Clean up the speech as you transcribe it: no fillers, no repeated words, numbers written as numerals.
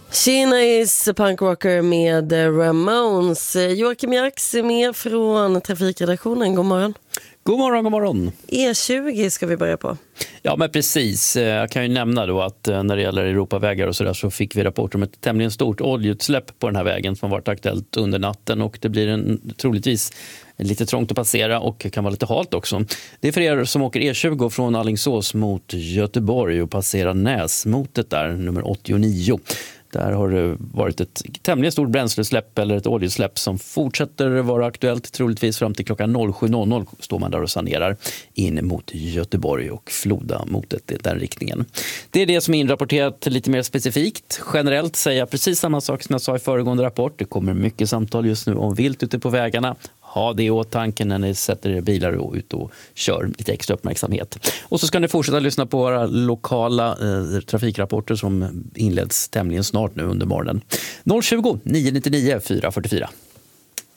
Kina is punkrocker med Ramones. Joakim Jax är med från trafikredaktionen. God morgon. God morgon, god morgon. E20 ska vi börja på. Ja, men precis. Jag kan ju nämna då att när det gäller Europavägar och sådär så fick vi rapport om ett tämligen stort oljeutsläpp på den här vägen som har varit aktuellt under natten, och det blir troligtvis lite trångt att passera och kan vara lite halt också. Det är för er som åker E20 från Alingsås mot Göteborg och passerar Näsmotet där, nummer 89. Där har det varit ett tämligen stort bränslesläpp eller ett oljeutsläpp som fortsätter vara aktuellt. Troligtvis fram till klockan 07.00 står man där och sanerar in mot Göteborg och Floda mot den riktningen. Det är det som är inrapporterat lite mer specifikt. Generellt säger jag precis samma sak som jag sa i föregående rapport. Det kommer mycket samtal just nu om vilt ute på vägarna. Ha det i åtanke när ni sätter er bilar ut och kör, lite extra uppmärksamhet. Och så ska ni fortsätta lyssna på våra lokala trafikrapporter som inleds tämligen snart nu under morgonen. 020 999 444.